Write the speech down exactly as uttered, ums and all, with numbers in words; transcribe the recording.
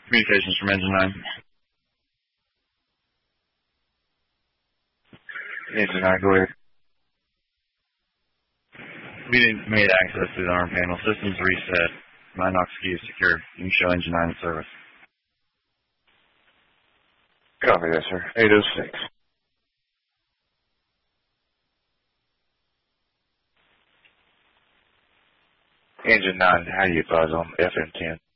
Communications from Engine nine. Engine nine, go ahead. Meeting made access to the arm panel. Systems reset. Minox key is secured. You can show Engine nine in service. Copy that, sir. eight oh six. Engine nine, how do you advise on F M ten?